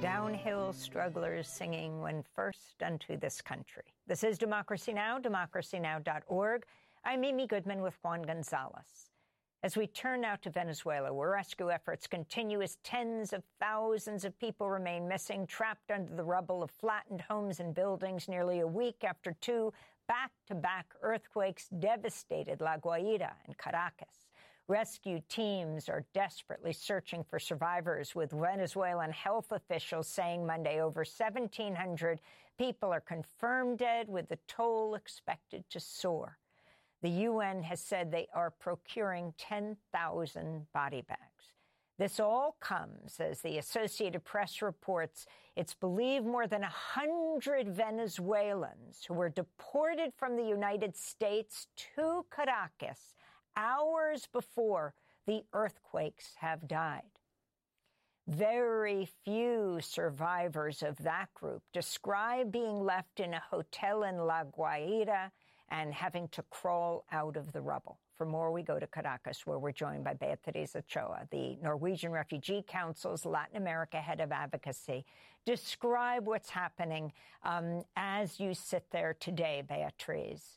downhill strugglers singing When First Unto This Country. This is Democracy Now!, democracynow.org. I'm Amy Goodman with Juan Gonzalez. As we turn now to Venezuela, where rescue efforts continue as tens of thousands of people remain missing, trapped under the rubble of flattened homes and buildings nearly a week after two back-to-back earthquakes devastated La Guaira and Caracas. Rescue teams are desperately searching for survivors, with Venezuelan health officials saying Monday over 1,700 people are confirmed dead, with the toll expected to soar. The UN has said they are procuring 10,000 body bags. This all comes as the Associated Press reports it's believed more than 100 Venezuelans who were deported from the United States to Caracas hours before the earthquakes have died. Very few survivors of that group describe being left in a hotel in La Guaira and having to crawl out of the rubble. For more, we go to Caracas, where we're joined by Beatriz Ochoa, the Norwegian Refugee Council's Latin America head of advocacy. Describe what's happening as you sit there today, Beatriz.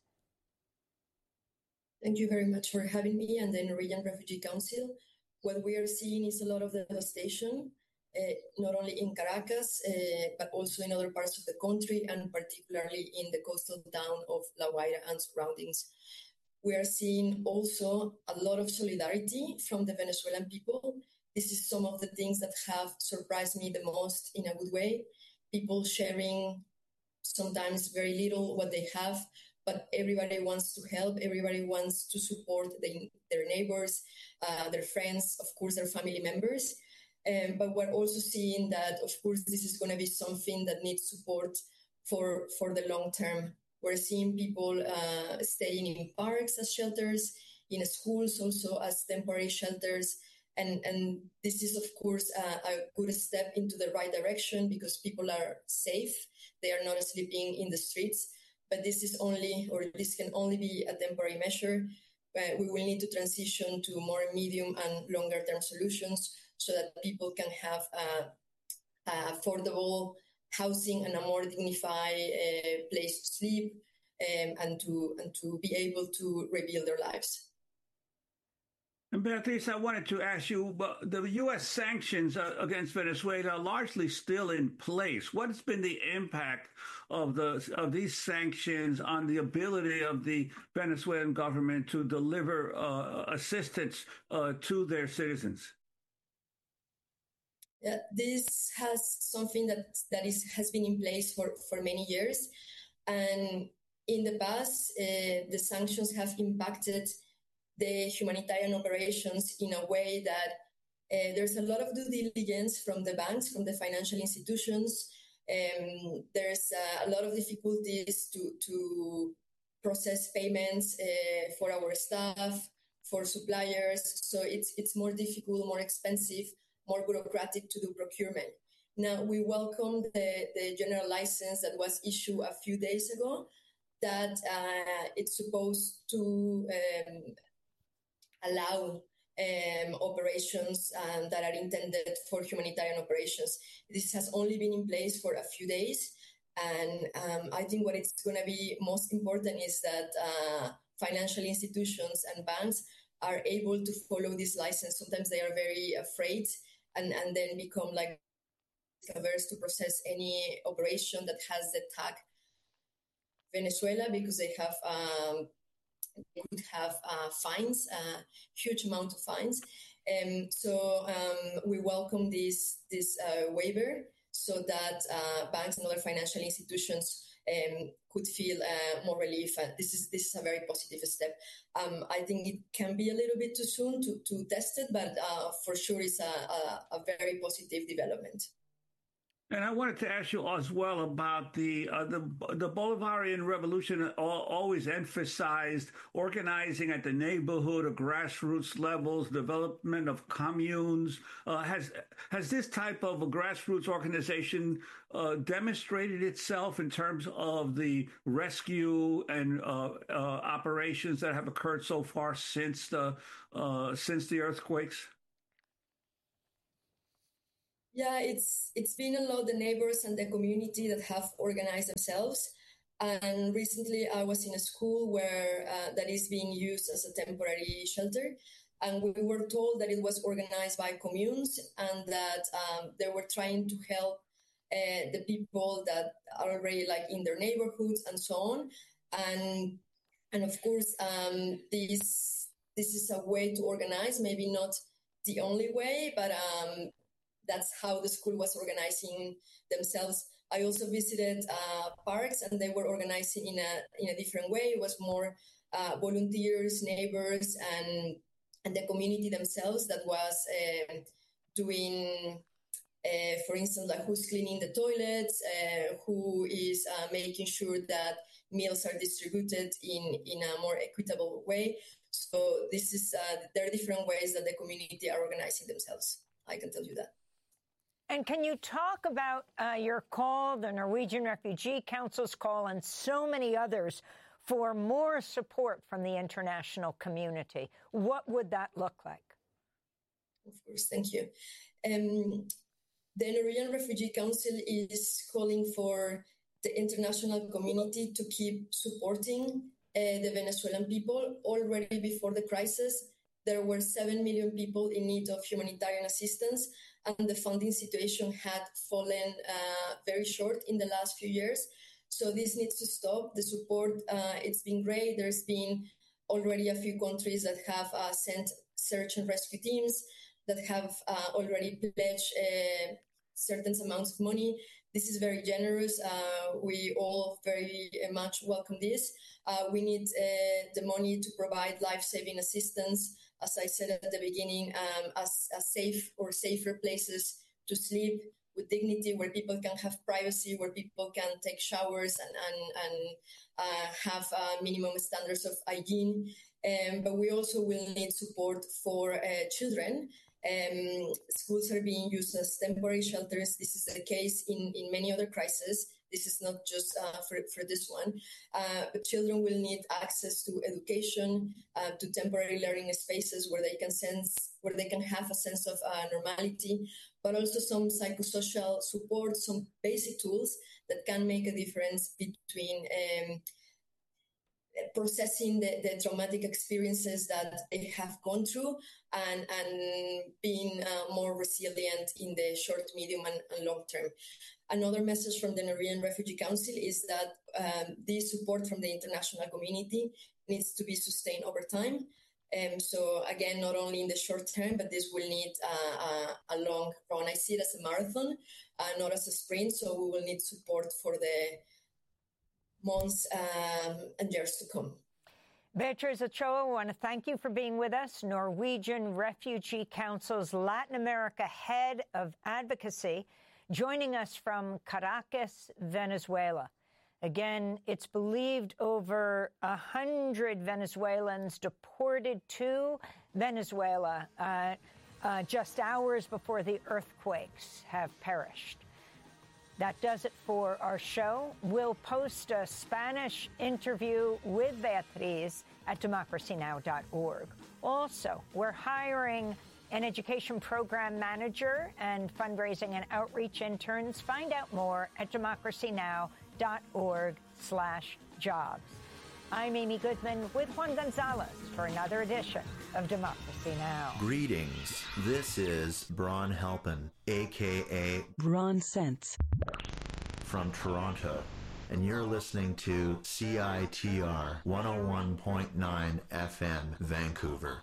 Thank you very much for having me and the Norwegian Refugee Council. What we are seeing is a lot of devastation, not only in Caracas, but also in other parts of the country, and particularly in the coastal town of La Guaira and surroundings. We are seeing also a lot of solidarity from the Venezuelan people. This is some of the things that have surprised me the most in a good way. People sharing sometimes very little what they have, but everybody wants to help. Everybody wants to support their neighbors, their friends, of course, their family members. But we're also seeing that, of course, this is going to be something that needs support for the long term. We're seeing people staying in parks as shelters, in schools also as temporary shelters. And this is, of course, a good step into the right direction because people are safe. They are not sleeping in the streets. But this can only be a temporary measure. We will need to transition to more medium and longer term solutions so that people can have affordable housing and a more dignified place to sleep and to be able to rebuild their lives. And Beatriz, I wanted to ask you, the U.S. sanctions against Venezuela are largely still in place. What has been the impact of these sanctions on the ability of the Venezuelan government to deliver assistance to their citizens? Yeah, this has something that has been in place for many years. And in the past, the sanctions have impacted the humanitarian operations in a way that there's a lot of due diligence from the banks, from the financial institutions. There's a lot of difficulties to process payments for our staff, for suppliers. So it's more difficult, more expensive, more bureaucratic to do procurement. Now, we welcome the general license that was issued a few days ago, that it's supposed to allow operations that are intended for humanitarian operations. This has only been in place for a few days. And I think what it's going to be most important is that financial institutions and banks are able to follow this license. Sometimes they are very afraid and then become like averse to process any operation that has the tag Venezuela, because they could have fines, huge amount of fines. So we welcome this waiver so that banks and other financial institutions could feel more relief. This is a very positive step. I think it can be a little bit too soon to test it, but for sure it's a very positive development. And I wanted to ask you as well about the Bolivarian Revolution always emphasized organizing at the neighborhood or grassroots levels, development of communes. Has this type of a grassroots organization demonstrated itself in terms of the rescue and operations that have occurred so far since the earthquakes? Yeah, it's been a lot the neighbors and the community that have organized themselves. And recently I was in a school where that is being used as a temporary shelter. And we were told that it was organized by communes and that they were trying to help the people that are already like in their neighborhoods and so on. And of course, this is a way to organize, maybe not the only way, but that's how the school was organizing themselves. I also visited parks, and they were organizing in a different way. It was more volunteers, neighbors, and the community themselves that was doing, for instance, like who's cleaning the toilets, who is making sure that meals are distributed in a more equitable way. So this is there are different ways that the community are organizing themselves. I can tell you that. And can you talk about your call, the Norwegian Refugee Council's call, and so many others for more support from the international community? What would that look like? Of course, thank you. The Norwegian Refugee Council is calling for the international community to keep supporting the Venezuelan people. Already before the crisis, there were 7 million people in need of humanitarian assistance, and the funding situation had fallen very short in the last few years. So this needs to stop. The support, it's been great. There's been already a few countries that have sent search and rescue teams that have already pledged certain amounts of money. This is very generous. We all very much welcome this. We need the money to provide life-saving assistance, as I said at the beginning, as safe or safer places to sleep with dignity, where people can have privacy, where people can take showers and have minimum standards of hygiene. But we also will need support for children. Schools are being used as temporary shelters. This is the case in many other crises. This is not just for this one. But children will need access to education, to temporary learning spaces where they can have a sense of normality, but also some psychosocial support, some basic tools that can make a difference between processing the traumatic experiences that they have gone through and being more resilient in the short, medium, and long term. Another message from the Norwegian Refugee Council is that this support from the international community needs to be sustained over time. So again, not only in the short term, but this will need a long run. I see it as a marathon, not as a sprint. So we will need support for the months and years to come. Beatriz Ochoa, I want to thank you for being with us. Norwegian Refugee Council's Latin America Head of Advocacy, joining us from Caracas, Venezuela. Again, it's believed over 100 Venezuelans deported to Venezuela just hours before the earthquakes have perished. That does it for our show. We'll post a Spanish interview with Beatriz at democracynow.org. Also, we're hiring an education program manager and fundraising and outreach interns. Find out more at democracynow.org/jobs. I'm Amy Goodman with Juan Gonzalez for another edition of Democracy Now! Greetings. This is Bron Halpin, a.k.a. Bron Sense, from Toronto, and you're listening to CITR 101.9 FM, Vancouver.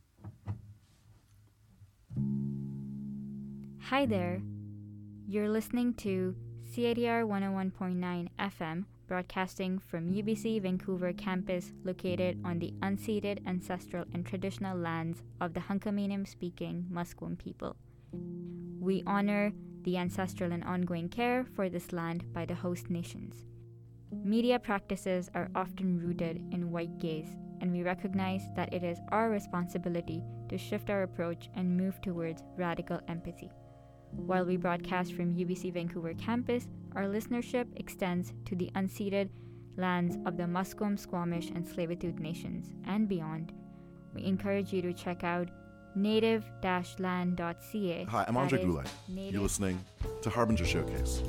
Hi there. You're listening to CITR 101.9 FM, broadcasting from UBC Vancouver campus located on the unceded ancestral and traditional lands of the Hunkaminam-speaking Musqueam people. We honor the ancestral and ongoing care for this land by the host nations. Media practices are often rooted in white gaze, and we recognize that it is our responsibility to shift our approach and move towards radical empathy. While we broadcast from UBC Vancouver campus, our listenership extends to the unceded lands of the Musqueam, Squamish, and Tsleil-Waututh nations and beyond. We encourage you to check out native-land.ca. Hi, I'm Andre Goulet. You're listening to Harbinger Showcase.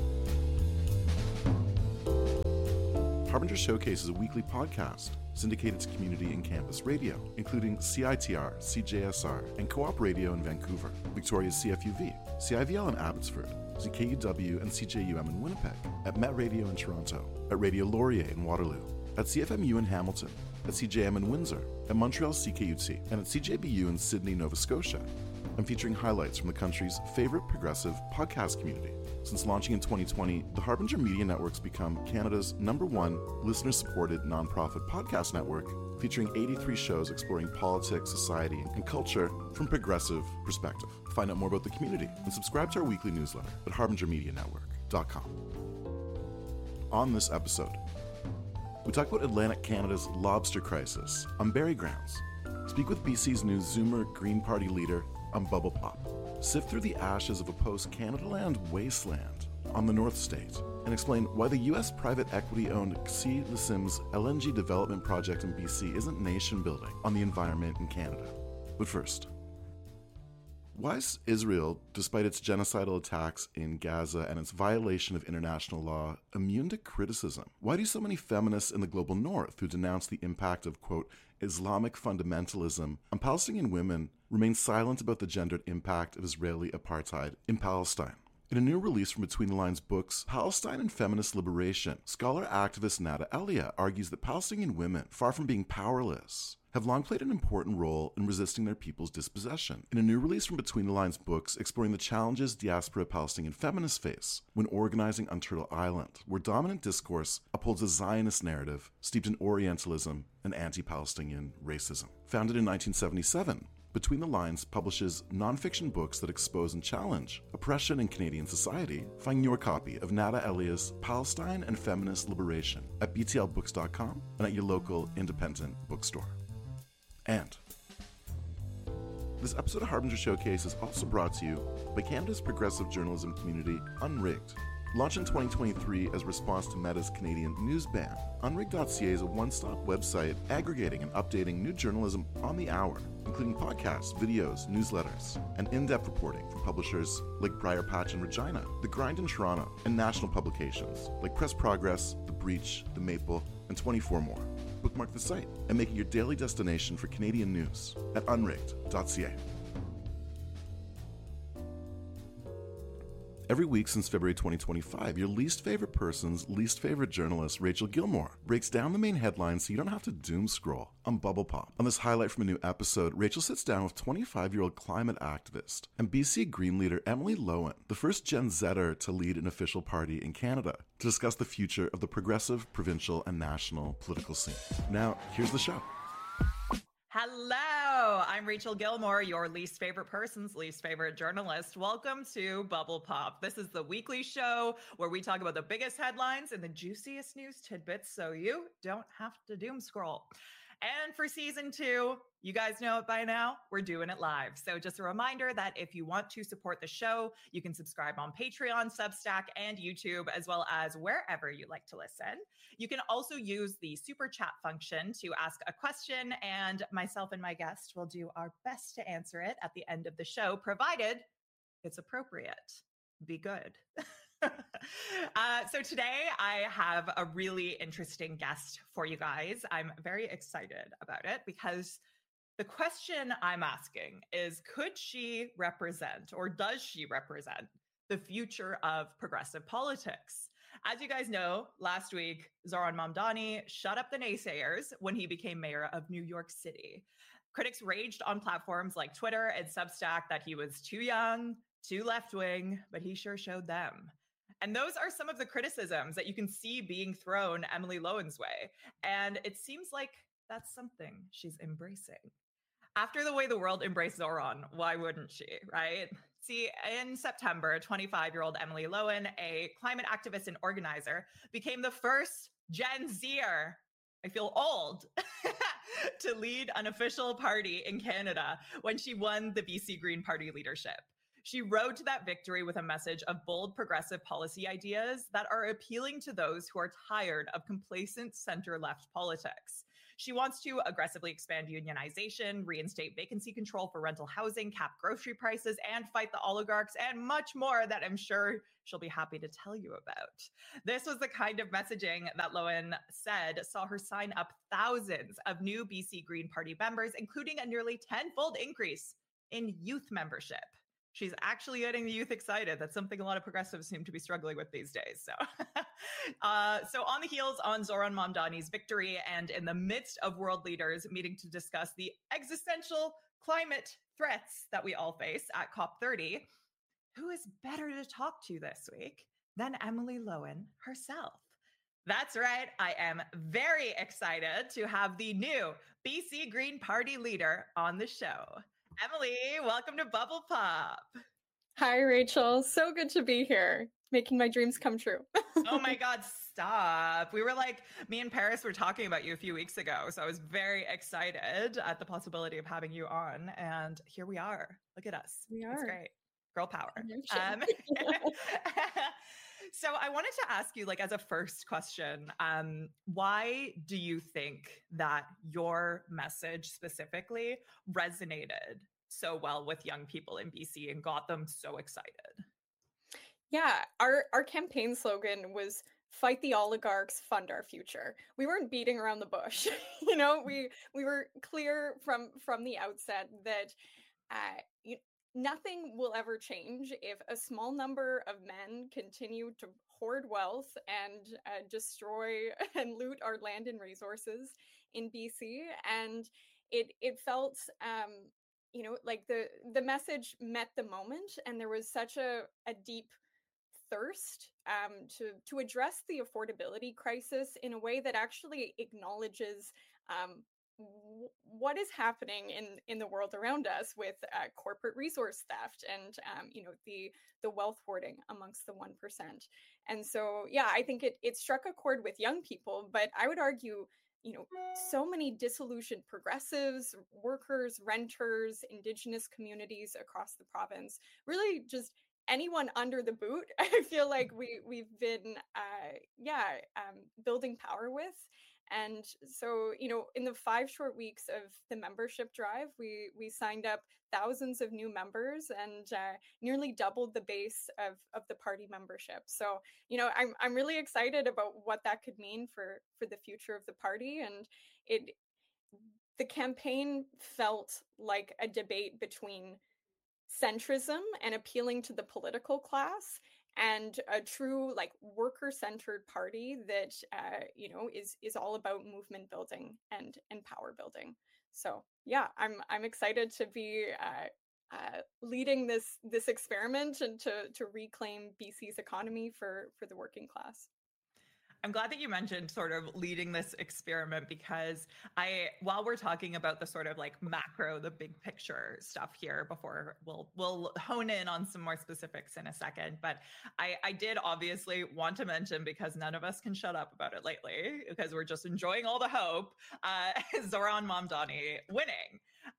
Harbinger Showcase is a weekly podcast syndicated to community and campus radio, including CITR, CJSR, and Co-op Radio in Vancouver, Victoria's CFUV, CIVL in Abbotsford, CKUW and CJUM in Winnipeg, at Met Radio in Toronto, at Radio Laurier in Waterloo, at CFMU in Hamilton, at CJM in Windsor, at Montreal CKUT, and at CJBU in Sydney, Nova Scotia. I'm featuring highlights from the country's favorite progressive podcast community. Since launching in 2020, the Harbinger Media Network's become Canada's #1 listener-supported nonprofit podcast network, featuring 83 shows exploring politics, society, and culture from a progressive perspective. Find out more about the community and subscribe to our weekly newsletter at harbingermedianetwork.com. On this episode, we talk about Atlantic Canada's lobster crisis on Berry Grounds, speak with BC's new Zoomer Green Party leader on Bubble Pop, sift through the ashes of a post-Canadaland wasteland on the North State, and explain why the U.S. private equity-owned Ksi Lisims LNG development project in BC isn't nation-building on the environment in Canada. But first, why is Israel, despite its genocidal attacks in Gaza and its violation of international law, immune to criticism? Why do so many feminists in the global north who denounce the impact of, quote, Islamic fundamentalism on Palestinian women remain silent about the gendered impact of Israeli apartheid in Palestine? In a new release from Between the Lines books, Palestine and Feminist Liberation, scholar-activist Nada Elia argues that Palestinian women, far from being powerless, have long played an important role in resisting their people's dispossession. In a new release from Between the Lines books exploring the challenges diaspora Palestinian feminists face when organizing on Turtle Island, where dominant discourse upholds a Zionist narrative steeped in Orientalism and anti-Palestinian racism. Founded in 1977, Between the Lines publishes nonfiction books that expose and challenge oppression in Canadian society. Find your copy of Nada Elia's Palestine and Feminist Liberation at btlbooks.com and at your local independent bookstore. And this episode of Harbinger Showcase is also brought to you by Canada's progressive journalism community, Unrigged. Launched in 2023 as a response to Meta's Canadian news ban, Unrigged.ca is a one-stop website aggregating and updating new journalism on the hour, including podcasts, videos, newsletters, and in-depth reporting from publishers like Briar Patch in Regina, The Grind in Toronto, and national publications like Press Progress, The Breach, The Maple, and 24 more. Bookmark the site and make it your daily destination for Canadian news at unrigged.ca. Every week since February 2025, your least favorite person's least favorite journalist, Rachel Gilmore, breaks down the main headlines so you don't have to doom scroll on Bubble Pop. On this highlight from a new episode, Rachel sits down with 25-year-old climate activist and BC Green leader Emily Lowen, the first Gen Zer to lead an official party in Canada, to discuss the future of the progressive, provincial, and national political scene. Now, here's the show. Hello, I'm Rachel Gilmore, your least favorite person's least favorite journalist. Welcome to Bubble Pop. This is the weekly show where we talk about the biggest headlines and the juiciest news tidbits so you don't have to doom scroll. And for season 2, you guys know it by now, we're doing it live. So just a reminder that if you want to support the show, you can subscribe on Patreon, Substack, and YouTube, as well as wherever you like to listen. You can also use the super chat function to ask a question, and myself and my guest will do our best to answer it at the end of the show, provided it's appropriate. Be good. So today I have a really interesting guest for you guys. I'm very excited about it because the question I'm asking is, could she represent, or does she represent, the future of progressive politics? As you guys know, last week, Zoran Mamdani shut up the naysayers when he became mayor of New York City. Critics raged on platforms like Twitter and Substack that he was too young, too left-wing, but he sure showed them. And those are some of the criticisms that you can see being thrown Emily Lowen's way. And it seems like that's something she's embracing. After the way the world embraced Zoran, why wouldn't she, right? See, in September, 25-year-old Emily Lowen, a climate activist and organizer, became the first Gen Zer, I feel old, to lead an official party in Canada when she won the BC Green Party leadership. She rode to that victory with a message of bold progressive policy ideas that are appealing to those who are tired of complacent center-left politics. She wants to aggressively expand unionization, reinstate vacancy control for rental housing, cap grocery prices, and fight the oligarchs, and much more that I'm sure she'll be happy to tell you about. This was the kind of messaging that Lowen said saw her sign up thousands of new BC Green Party members, including a nearly tenfold increase in youth membership. She's actually getting the youth excited. That's something a lot of progressives seem to be struggling with these days. So, so on the heels on Zoran Mamdani's victory and in the midst of world leaders meeting to discuss the existential climate threats that we all face at COP30, who is better to talk to this week than Emily Lowen herself? That's right. I am very excited to have the new BC Green Party leader on the show. Emily, welcome to Bubble Pop. Hi, Rachel. So good to be here, making my dreams come true. Oh my God, stop. We were like, me and Paris were talking about you a few weeks ago. So I was very excited at the possibility of having you on. And here we are. Look at us. We are. It's great. Girl power. So I wanted to ask you, like, as a first question, why do you think that your message specifically resonated so well with young people in BC and got them so excited? Yeah, our campaign slogan was "Fight the oligarchs, fund our future." We weren't beating around the bush. You know, we were clear from the outset that nothing will ever change if a small number of men continue to hoard wealth and destroy and loot our land and resources in BC. And it felt, you know, like the message met the moment, and there was such a deep thirst to address the affordability crisis in a way that actually acknowledges what is happening in the world around us with corporate resource theft and you know, the wealth hoarding amongst the 1%. And so, yeah, I think it struck a chord with young people, but I would argue, you know, so many disillusioned progressives, workers, renters, Indigenous communities across the province, really just anyone under the boot. I feel like we've been building power with. And so, you know, in the 5 short weeks of the membership drive, we signed up thousands of new members and nearly doubled the base of the party membership. So, you know, I'm really excited about what that could mean for the future of the party. And the campaign felt like a debate between centrism and appealing to the political class and a true, like, worker-centered party that you know, is all about movement building and power building. So yeah, I'm excited to be leading this experiment and to reclaim BC's economy for the working class. I'm glad that you mentioned sort of leading this experiment, because while we're talking about the sort of like macro, the big picture stuff here, before we'll hone in on some more specifics in a second, but I did obviously want to mention, because none of us can shut up about it lately, because we're just enjoying all the hope, Zoran Mamdani winning.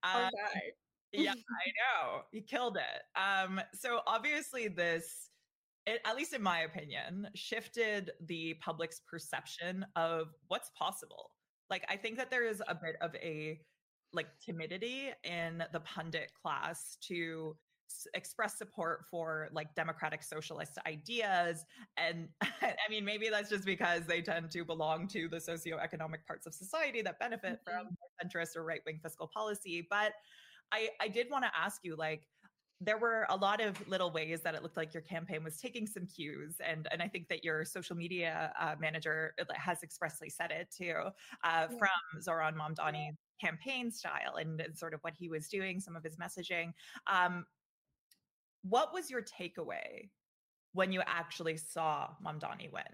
Yeah, I know. He killed it. So obviously this, at least in my opinion, shifted the public's perception of what's possible. Like, I think that there is a bit of a like timidity in the pundit class to express support for like democratic socialist ideas. And I mean, maybe that's just because they tend to belong to the socioeconomic parts of society that benefit from centrist or right-wing fiscal policy. But I did want to ask you, like, there were a lot of little ways that it looked like your campaign was taking some cues. And I think that your social media manager has expressly said it too, from Zoran Mamdani's campaign style and sort of what he was doing, some of his messaging. What was your takeaway when you actually saw Mamdani win?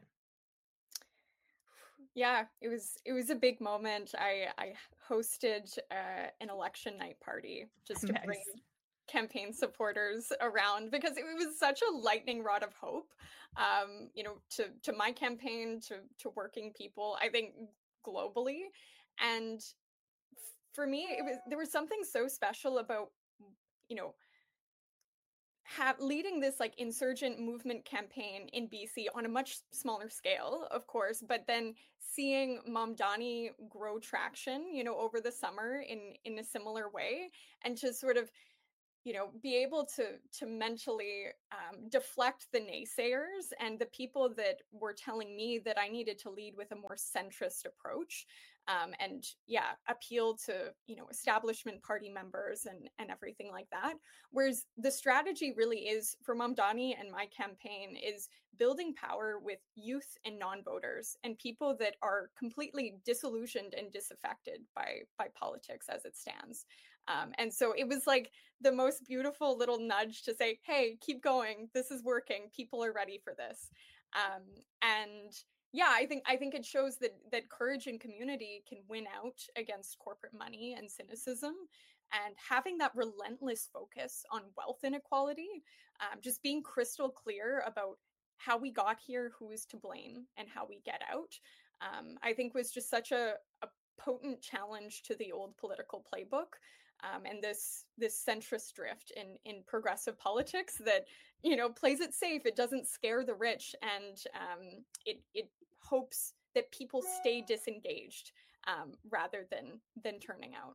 Yeah, it was a big moment. I hosted an election night party just to bring campaign supporters around, because it was such a lightning rod of hope, you know, to my campaign, to working people, I think globally. And for me, there was something so special about, you know, leading this like insurgent movement campaign in BC on a much smaller scale, of course, but then seeing Mamdani grow traction, over the summer in a similar way, and to sort of, be able to mentally deflect the naysayers and the people that were telling me that I needed to lead with a more centrist approach, and appeal to, establishment party members and everything like that. Whereas the strategy really is for Mamdani and my campaign is building power with youth and non-voters and people that are completely disillusioned and disaffected by politics as it stands. And so it was like the most beautiful little nudge to say, hey, keep going. This is working. People are ready for this. And I think it shows that courage and community can win out against corporate money and cynicism. And having that relentless focus on wealth inequality, just being crystal clear about how we got here, who is to blame, and how we get out, I think was just such a potent challenge to the old political playbook. And this centrist drift in progressive politics that, plays it safe. It doesn't scare the rich, and it hopes that people stay disengaged rather than turning out.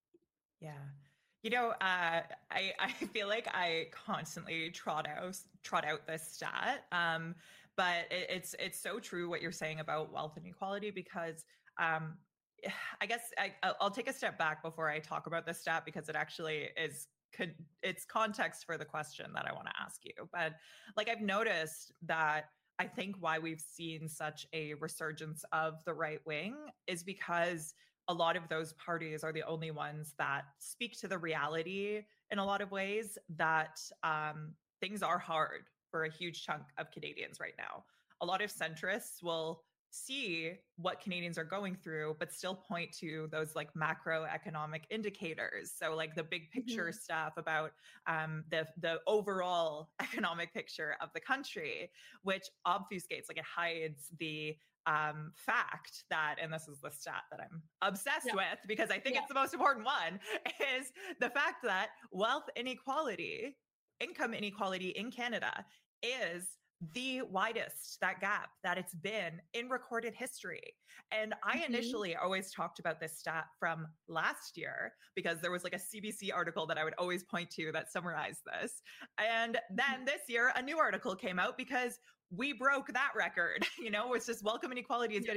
Yeah. I feel like I constantly trot out this stat, but it's so true what you're saying about wealth inequality, because I guess I'll take a step back before I talk about this stat, because it actually it's context for the question that I want to ask you. But like, I've noticed that I think why we've seen such a resurgence of the right wing is because a lot of those parties are the only ones that speak to the reality in a lot of ways that things are hard for a huge chunk of Canadians right now. A lot of centrists will see what Canadians are going through, but still point to those like macroeconomic indicators. So like the big picture stuff about the overall economic picture of the country, which obfuscates, like it hides the fact that, and this is the stat that I'm obsessed with because I think it's the most important one, is the fact that wealth inequality, income inequality in Canada is the widest, that gap that it's been in recorded history. And I initially always talked about this stat from last year because there was like a CBC article that I would always point to that summarized this. And then this year, a new article came out because we broke that record. It's just income inequality is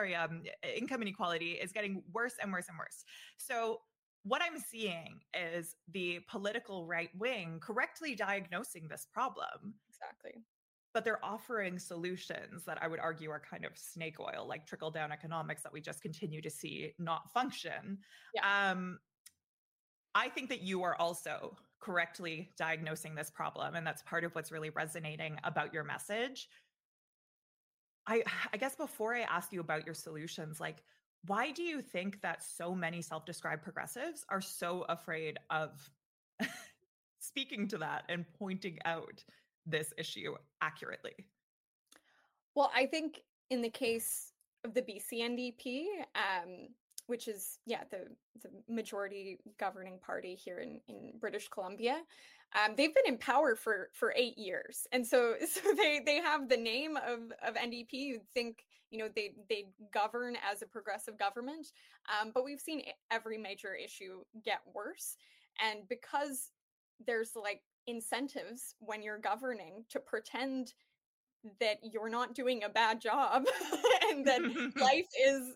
getting worse and worse and worse. So what I'm seeing is the political right wing correctly diagnosing this problem. Exactly. But they're offering solutions that I would argue are kind of snake oil, like trickle down economics that we just continue to see not function. Yeah. I think that you are also correctly diagnosing this problem, and that's part of what's really resonating about your message. I guess before I ask you about your solutions, like, why do you think that so many self-described progressives are so afraid of speaking to that and pointing out this issue accurately? Well, I think in the case of the BC NDP, which is the majority governing party here in British Columbia, they've been in power for 8 years, and so they have the name of NDP. You'd think they govern as a progressive government, but we've seen every major issue get worse, and because there's like incentives when you're governing to pretend that you're not doing a bad job and that life is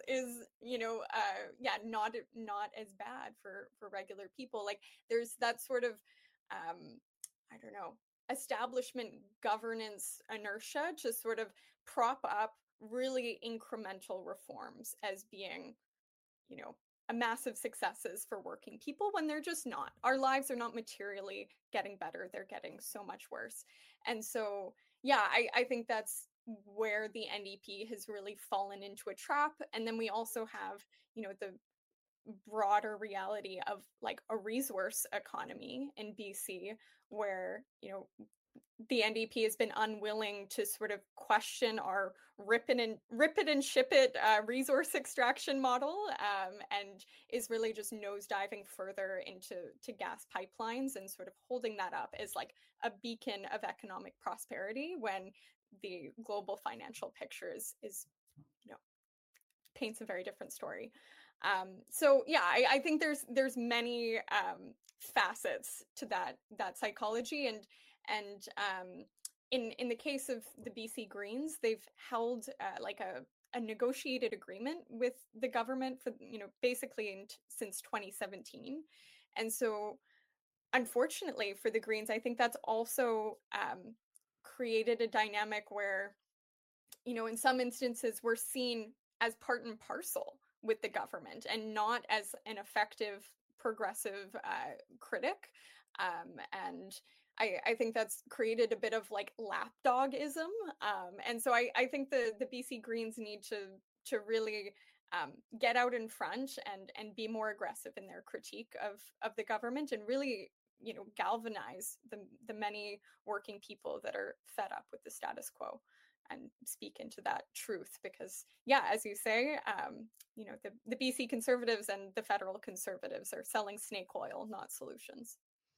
not as bad for regular people. Like there's that sort of I don't know, establishment governance inertia to sort of prop up really incremental reforms as being a massive successes for working people when they're just not. Our lives are not materially getting better. They're getting so much worse. And so, I think that's where the NDP has really fallen into a trap. And then we also have, the broader reality of like a resource economy in BC where, the NDP has been unwilling to sort of question our rip it and ship it resource extraction model, and is really just nosediving further into gas pipelines and sort of holding that up as like a beacon of economic prosperity when the global financial picture is paints a very different story. So yeah, I think there's many facets to that psychology, and in the case of the BC Greens, they've held like a negotiated agreement with the government for basically since 2017, and so unfortunately for the Greens, I think that's also created a dynamic where in some instances we're seen as part and parcel with the government and not as an effective progressive critic, and I think that's created a bit of like lapdogism, and so I think the BC Greens need to really get out in front and be more aggressive in their critique of the government, and really galvanize the many working people that are fed up with the status quo and speak into that truth. Because as you say, the BC Conservatives and the federal Conservatives are selling snake oil, not solutions.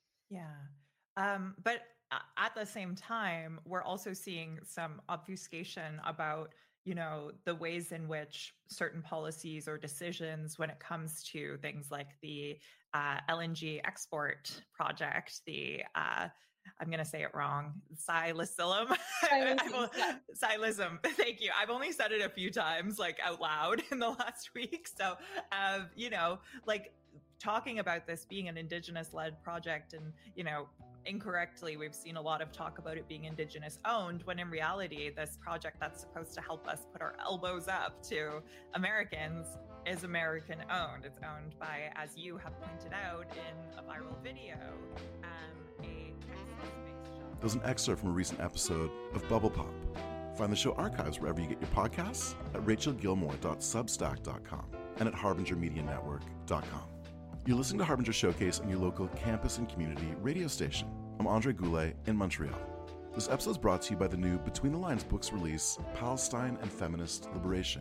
But at the same time, we're also seeing some obfuscation about, the ways in which certain policies or decisions when it comes to things like the LNG export project, the I'm going to say it wrong, silicylum. Silicylum. Thank you. I've only said it a few times, like out loud in the last week. So, like talking about this being an Indigenous-led project, and, incorrectly, we've seen a lot of talk about it being Indigenous owned, when in reality, this project that's supposed to help us put our elbows up to Americans is American owned. It's owned by, as you have pointed out in a viral video, a Texas-based shop. That was an excerpt from a recent episode of Bubble Pop. Find the show archives wherever you get your podcasts at rachelgilmore.substack.com and at harbingermedianetwork.com. You're listening to Harbinger Showcase on your local campus and community radio station. I'm Andre Goulet in Montreal. This episode is brought to you by the new Between the Lines books release, Palestine and Feminist Liberation.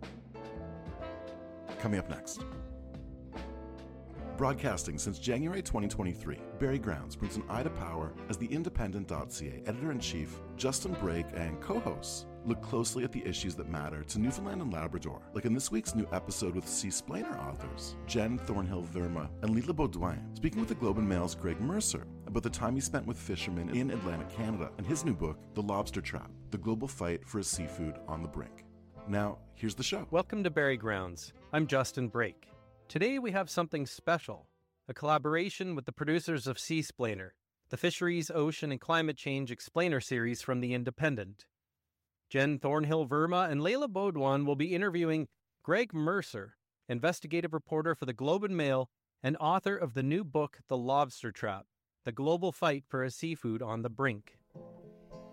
Coming up next. Broadcasting since January 2023, Barry Grounds brings an eye to power as the Independent.ca editor-in-chief, Justin Brake, and co-hosts look closely at the issues that matter to Newfoundland and Labrador, like in this week's new episode with Seasplainer authors Jen Thornhill-Verma and Leila Baudouin, speaking with the Globe and Mail's Greg Mercer about the time he spent with fishermen in Atlantic Canada and his new book, The Lobster Trap, The Global Fight for a Seafood on the Brink. Now, here's the show. Welcome to Barry Grounds. I'm Justin Brake. Today we have something special, a collaboration with the producers of Seasplainer, the Fisheries, Ocean, and Climate Change Explainer series from The Independent. Jen Thornhill-Verma and Leila Baudouin will be interviewing Greg Mercer, investigative reporter for the Globe and Mail and author of the new book, The Lobster Trap, The Global Fight for a Seafood on the Brink.